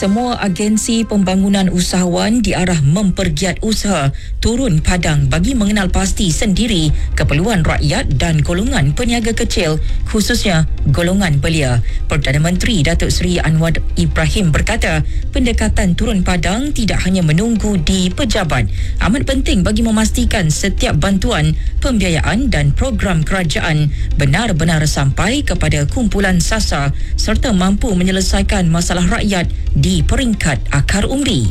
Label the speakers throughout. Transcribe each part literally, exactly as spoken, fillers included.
Speaker 1: Semua agensi pembangunan usahawan diarah mempergiat usaha turun padang bagi mengenal pasti sendiri keperluan rakyat dan golongan peniaga kecil, khususnya golongan belia. Perdana Menteri Datuk Seri Anwar Ibrahim berkata, pendekatan turun padang tidak hanya menunggu di pejabat. Amat penting bagi memastikan setiap bantuan, pembiayaan dan program kerajaan benar-benar sampai kepada kumpulan sasar serta mampu menyelesaikan masalah rakyat di peringkat akar umbi.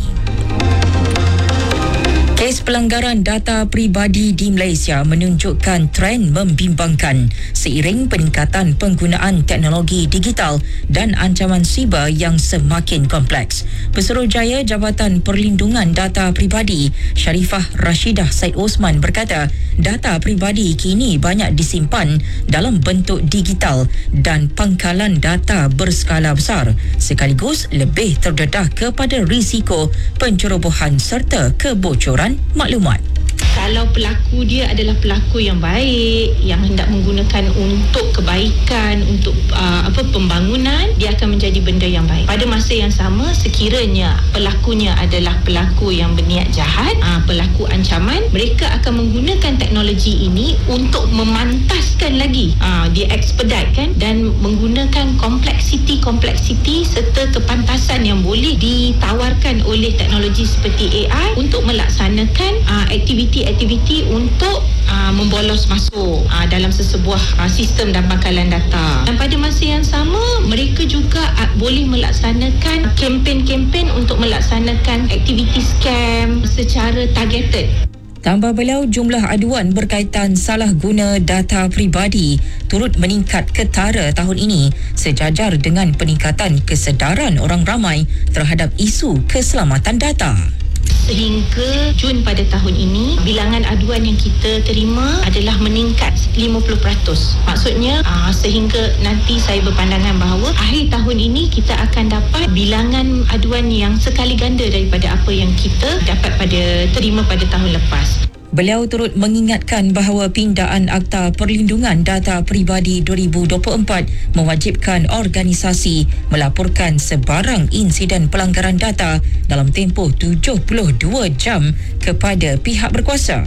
Speaker 1: Kes pelanggaran data peribadi di Malaysia menunjukkan tren membimbangkan seiring peningkatan penggunaan teknologi digital dan ancaman siber yang semakin kompleks. Pesuruhjaya Jabatan Perlindungan Data Peribadi Sharifah Rashidah Said Osman berkata, data peribadi kini banyak disimpan dalam bentuk digital dan pangkalan data berskala besar, sekaligus lebih terdedah kepada risiko pencerobohan serta kebocoran maklumat.
Speaker 2: Kalau pelaku dia adalah pelaku yang baik, yang hendak menggunakan untuk kebaikan, untuk uh, apa pembangunan, dia akan menjadi benda yang baik. Pada masa yang sama, sekiranya pelakunya adalah pelaku yang berniat jahat, uh, pelaku ancaman, mereka akan menggunakan teknologi ini untuk memantaskan lagi, uh, dia expedite kan, dan menggunakan kompleksiti-kompleksiti serta kepantasan yang boleh ditawarkan oleh teknologi seperti A I untuk melaksanakan uh, aktiviti aktiviti untuk uh, membolos masuk uh, dalam sesebuah uh, sistem dan pangkalan data. Dan pada masa yang sama, mereka juga uh, boleh melaksanakan kempen-kempen untuk melaksanakan aktiviti scam secara targeted.
Speaker 1: Tambah beliau, jumlah aduan berkaitan salah guna data peribadi turut meningkat ketara tahun ini sejajar dengan peningkatan kesedaran orang ramai terhadap isu keselamatan data.
Speaker 2: Sehingga Jun pada tahun ini, bilangan aduan yang kita terima adalah meningkat lima puluh peratus. Maksudnya aa, sehingga nanti saya berpandangan bahawa akhir tahun ini kita akan dapat bilangan aduan yang sekali ganda daripada apa yang kita dapat pada terima pada tahun lepas.
Speaker 1: Beliau turut mengingatkan bahawa pindaan Akta Perlindungan Data Peribadi dua ribu dua puluh empat mewajibkan organisasi melaporkan sebarang insiden pelanggaran data dalam tempoh tujuh puluh dua jam kepada pihak berkuasa.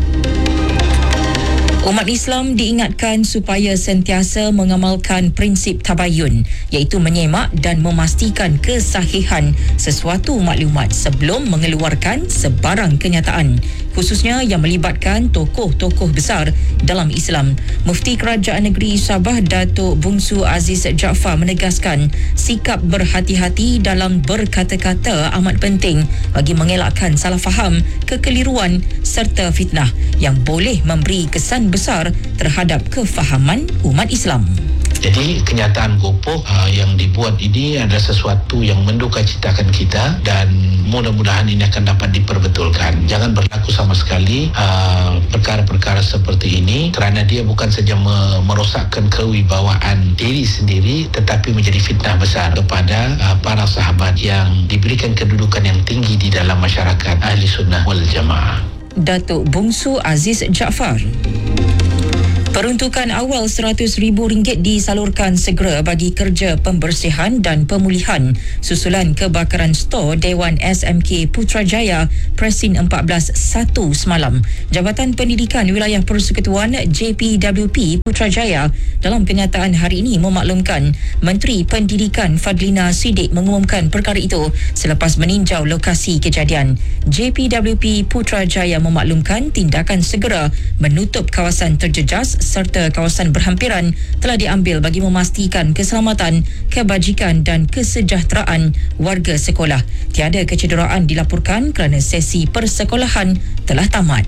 Speaker 1: Umat Islam diingatkan supaya sentiasa mengamalkan prinsip tabayun, iaitu menyemak dan memastikan kesahihan sesuatu maklumat sebelum mengeluarkan sebarang kenyataan, khususnya yang melibatkan tokoh-tokoh besar dalam Islam. Mufti Kerajaan Negeri Sabah Datuk Bungsu Aziz Jaafar menegaskan sikap berhati-hati dalam berkata-kata amat penting bagi mengelakkan salah faham, kekeliruan serta fitnah yang boleh memberi kesan besar terhadap kefahaman umat Islam.
Speaker 3: Jadi kenyataan gopoh uh, yang dibuat ini adalah sesuatu yang mendukacitakan kita dan mudah-mudahan ini akan dapat diperbetulkan. Jangan berlaku sama sekali uh, perkara-perkara seperti ini kerana dia bukan saja me- merosakkan kewibawaan diri sendiri tetapi menjadi fitnah besar kepada uh, para sahabat yang diberikan kedudukan yang tinggi di dalam masyarakat Ahli Sunnah wal Jamaah.
Speaker 1: Datuk Bungsu Aziz Jaafar. Peruntukan awal seratus ribu ringgit disalurkan segera bagi kerja pembersihan dan pemulihan susulan kebakaran stor Dewan S M K Putrajaya Presin empat belas satu semalam. Jabatan Pendidikan Wilayah Persekutuan J P W P Putrajaya dalam kenyataan hari ini memaklumkan Menteri Pendidikan Fadlina Siddiq mengumumkan perkara itu selepas meninjau lokasi kejadian. J P W P Putrajaya memaklumkan tindakan segera menutup kawasan terjejas serta kawasan berhampiran telah diambil bagi memastikan keselamatan, kebajikan dan kesejahteraan warga sekolah. Tiada kecederaan dilaporkan kerana sesi persekolahan telah tamat.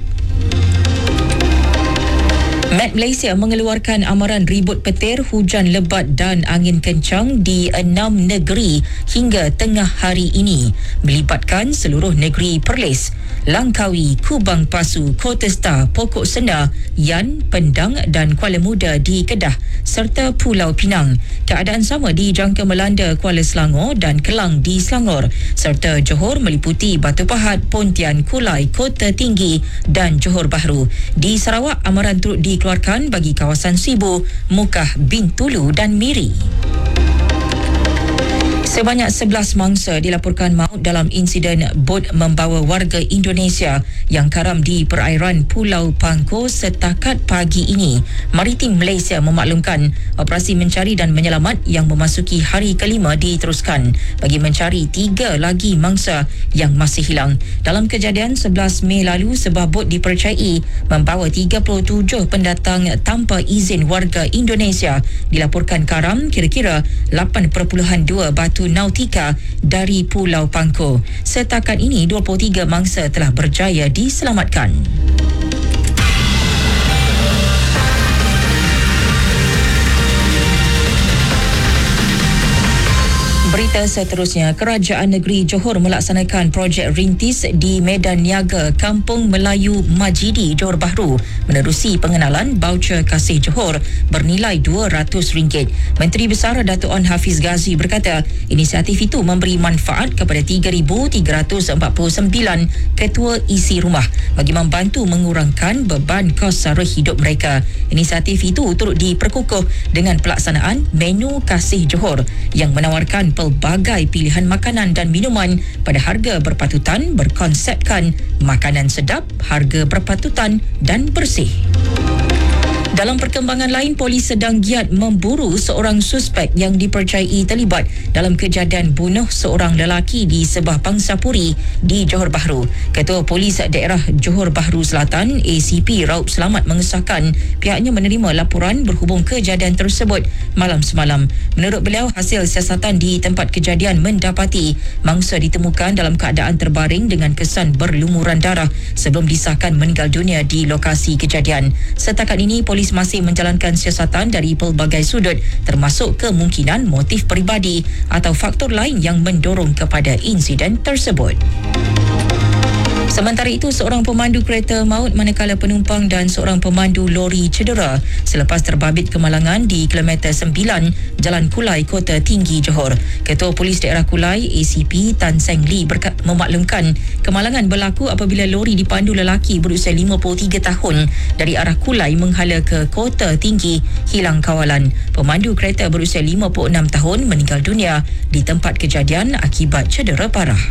Speaker 1: Met Malaysia mengeluarkan amaran ribut petir, hujan lebat dan angin kencang di enam negeri hingga tengah hari ini, melibatkan seluruh negeri Perlis, Langkawi, Kubang Pasu, Kota Star, Pokok Senda, Yan, Pendang dan Kuala Muda di Kedah serta Pulau Pinang. Keadaan sama dijangka melanda Kuala Selangor dan Kelang di Selangor serta Johor meliputi Batu Pahat, Pontian, Kulai, Kota Tinggi dan Johor Bahru. Di Sarawak, amaran turut dikeluarkan bagi kawasan Sibu, Mukah, Bintulu dan Miri. Sebanyak sebelas mangsa dilaporkan maut dalam insiden bot membawa warga Indonesia yang karam di perairan Pulau Pangkor setakat pagi ini. Maritim Malaysia memaklumkan operasi mencari dan menyelamat yang memasuki hari kelima diteruskan bagi mencari tiga lagi mangsa yang masih hilang. Dalam kejadian sebelas Mei lalu, sebuah bot dipercayai membawa tiga puluh tujuh pendatang tanpa izin warga Indonesia dilaporkan karam kira-kira lapan perpuluhan dua batu nautika dari Pulau Pangkor. Setakat ini dua puluh tiga mangsa telah berjaya diselamatkan. Berita seterusnya, Kerajaan Negeri Johor melaksanakan projek rintis di Medan Niaga Kampung Melayu Majidi, Johor Bahru menerusi pengenalan baucer Kasih Johor bernilai dua ratus ringgit. Menteri Besar Dato' Onn Hafiz Ghazi berkata, inisiatif itu memberi manfaat kepada tiga ribu tiga ratus empat puluh sembilan ketua isi rumah bagi membantu mengurangkan beban kos sara hidup mereka. Inisiatif itu turut diperkukuh dengan pelaksanaan menu Kasih Johor yang menawarkan pelbagai pilihan makanan dan minuman pada harga berpatutan berkonsepkan makanan sedap, harga berpatutan dan bersih. Dalam perkembangan lain, polis sedang giat memburu seorang suspek yang dipercayai terlibat dalam kejadian bunuh seorang lelaki di sebuah pangsapuri di Johor Bahru. Ketua Polis Daerah Johor Bahru Selatan, A C P Raup Selamat mengesahkan pihaknya menerima laporan berhubung kejadian tersebut malam semalam. Menurut beliau, hasil siasatan di tempat kejadian mendapati mangsa ditemukan dalam keadaan terbaring dengan kesan berlumuran darah sebelum disahkan meninggal dunia di lokasi kejadian. Setakat ini, polis masih menjalankan siasatan dari pelbagai sudut termasuk kemungkinan motif peribadi atau faktor lain yang mendorong kepada insiden tersebut. Sementara itu, seorang pemandu kereta maut manakala penumpang dan seorang pemandu lori cedera selepas terbabit kemalangan di kilometer sembilan Jalan Kulai, Kota Tinggi, Johor. Ketua Polis Daerah Kulai, A C P Tan Seng Lee berka- memaklumkan kemalangan berlaku apabila lori dipandu lelaki berusia lima puluh tiga tahun dari arah Kulai menghala ke Kota Tinggi hilang kawalan. Pemandu kereta berusia lima puluh enam tahun meninggal dunia di tempat kejadian akibat cedera parah.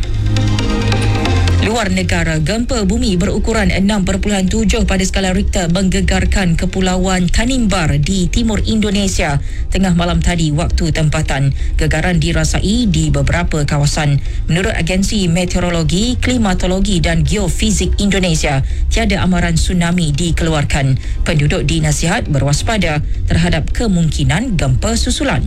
Speaker 1: Luar negara, gempa bumi berukuran enam perpuluhan tujuh pada skala Richter menggegarkan Kepulauan Tanimbar di timur Indonesia tengah malam tadi waktu tempatan. Gegaran dirasai di beberapa kawasan. Menurut Agensi Meteorologi, Klimatologi dan Geofizik Indonesia, tiada amaran tsunami dikeluarkan. Penduduk dinasihat berwaspada terhadap kemungkinan gempa susulan.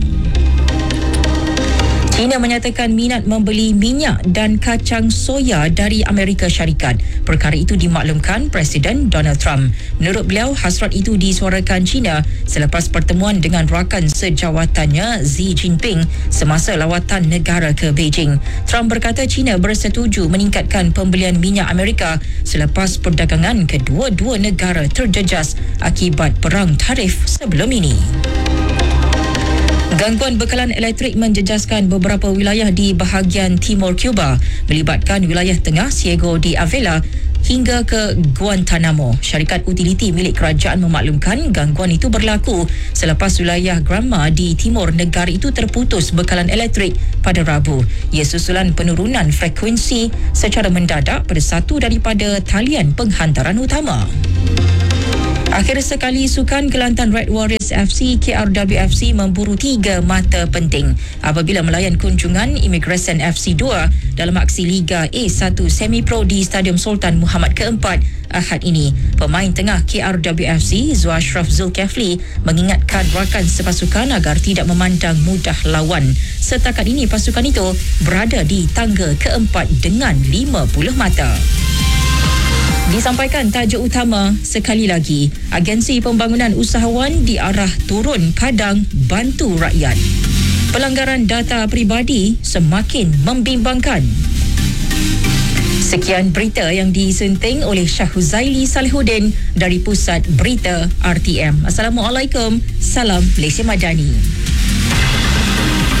Speaker 1: China menyatakan minat membeli minyak dan kacang soya dari Amerika Syarikat. Perkara itu dimaklumkan Presiden Donald Trump. Menurut beliau, hasrat itu disuarakan China selepas pertemuan dengan rakan sejawatannya Xi Jinping semasa lawatan negara ke Beijing. Trump berkata China bersetuju meningkatkan pembelian minyak Amerika selepas perdagangan kedua-dua negara terjejas akibat perang tarif sebelum ini. Gangguan bekalan elektrik menjejaskan beberapa wilayah di bahagian timur Cuba, melibatkan wilayah tengah Ciego de Avila hingga ke Guantanamo. Syarikat utiliti milik kerajaan memaklumkan gangguan itu berlaku selepas wilayah Granma di timur negara itu terputus bekalan elektrik pada Rabu. Ia susulan penurunan frekuensi secara mendadak pada satu daripada talian penghantaran utama. Akhir sekali, sukan Kelantan Red Warriors F C K R W F C memburu tiga mata penting apabila melayan kunjungan Immigration F C dua dalam aksi Liga A satu Semi Pro di Stadium Sultan Muhammad keempat Ahad ini. Pemain tengah K R W F C Zul Ashraf Zulkifli mengingatkan rakan sepasukan agar tidak memandang mudah lawan. Setakat ini pasukan itu berada di tangga keempat dengan lima puluh mata. Disampaikan tajuk utama sekali lagi, Agensi Pembangunan Usahawan diarah turun padang bantu rakyat. Pelanggaran data peribadi semakin membimbangkan. Sekian berita yang disunting oleh Syahuzaili Salihuddin dari Pusat Berita R T M. Assalamualaikum, salam Malaysia Madani.